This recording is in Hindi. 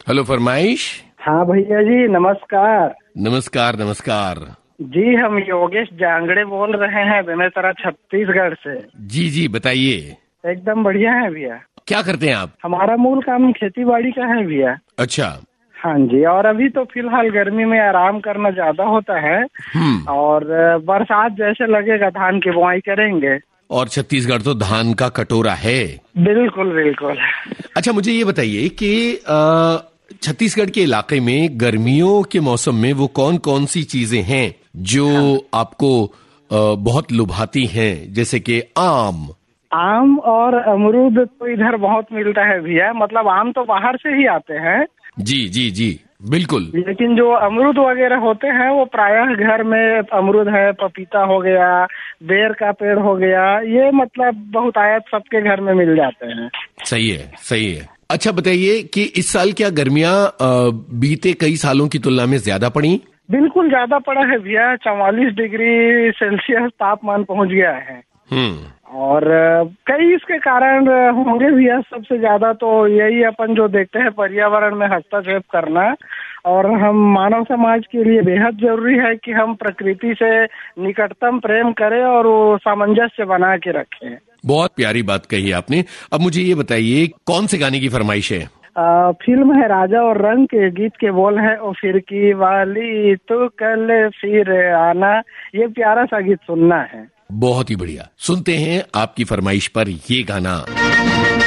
हेलो फरमाइश। हाँ भैया जी, नमस्कार। नमस्कार नमस्कार। जी हम योगेश जांगड़े बोल रहे हैं बेमेतरा छत्तीसगढ़ से। जी जी बताइए। एकदम बढ़िया है भैया। क्या करते हैं आप? हमारा मूल काम खेती बाड़ी का है भैया। अच्छा। हाँ जी, और अभी तो फिलहाल गर्मी में आराम करना ज्यादा होता है और बरसात जैसे लगेगा धान की बुआई करेंगे। और छत्तीसगढ़ तो धान का कटोरा है। बिल्कुल बिल्कुल। अच्छा मुझे ये बताइए कि छत्तीसगढ़ के इलाके में गर्मियों के मौसम में वो कौन कौन सी चीजें हैं जो आपको बहुत लुभाती हैं, जैसे कि आम और अमरूद तो इधर बहुत मिलता है भैया। मतलब आम तो बाहर से ही आते हैं। जी जी जी बिल्कुल। लेकिन जो अमरूद वगैरह होते हैं वो प्रायः घर में अमरूद है, पपीता हो गया, बेर का पेड़ हो गया, ये मतलब बहुत आयत सबके घर में मिल जाते हैं। सही है सही है। अच्छा बताइए कि इस साल क्या गर्मियां बीते कई सालों की तुलना में ज्यादा पड़ी? बिल्कुल ज्यादा पड़ा है भैया। 44 डिग्री सेल्सियस तापमान पहुंच गया है। और कई इसके कारण होंगे भैया। सबसे ज्यादा तो यही अपन जो देखते हैं पर्यावरण में हस्तक्षेप करना, और हम मानव समाज के लिए बेहद जरूरी है कि हम प्रकृति से निकटतम प्रेम करें और वो सामंजस्य बना के रखें। बहुत प्यारी बात कही आपने। अब मुझे ये बताइए कौन से गाने की फरमाइश है? फिल्म है राजा और रंग के, गीत के बोल है ओ फिरकी वाली तो कल फिर आना। ये प्यारा सा गीत सुनना है। बहुत ही बढ़िया, सुनते हैं आपकी फरमाइश पर ये गाना।